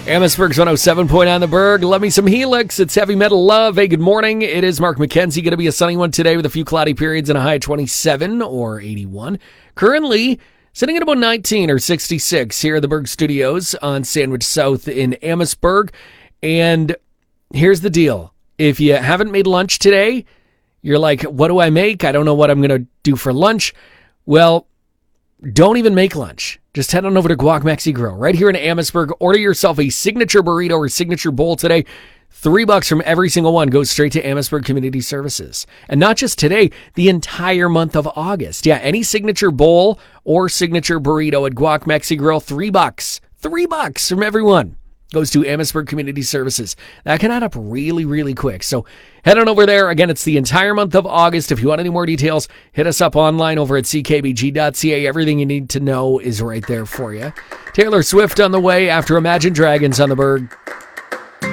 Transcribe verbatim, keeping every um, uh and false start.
Amherstburg's one oh seven point nine The Berg. Love me some Helix. It's Heavy Metal Love. Hey, good morning. It is Mark McKenzie. Going to be a sunny one today with a few cloudy periods and a high of twenty-seven or eighty-one. Currently sitting at about nineteen or sixty-six here at the Berg Studios on Sandwich South in Amherstburg. And here's the deal. If you haven't made lunch today, you're like, what do I make? I don't know what I'm going to do for lunch. Well, don't even make lunch. Just head on over to Guac Mexi Grill right here in Amherstburg. Order yourself a signature burrito or signature bowl today. Three bucks from every single one goes straight to Amherstburg Community Services. And not just today, the entire month of August. Yeah, any signature bowl or signature burrito at Guac Mexi Grill, three bucks. Three bucks from everyone goes to Amherstburg Community Services. That can add up really, really quick. So head on over there. Again, it's the entire month of August. If you want any more details, hit us up online over at c k b g dot c a. Everything you need to know is right there for you. Taylor Swift on the way after Imagine Dragons on the Berg.